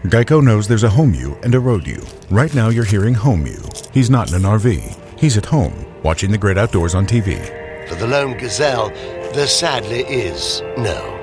Geico knows there's a home you and a road you. Right now you're hearing home you. He's not in an RV. He's at home, watching the great outdoors on TV. For the lone gazelle, there sadly is no